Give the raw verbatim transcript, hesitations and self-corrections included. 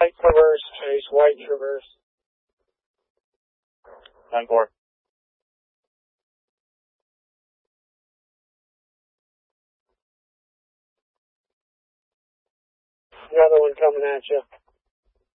White traverse, Chase, white traverse. ten four. Another one coming at you.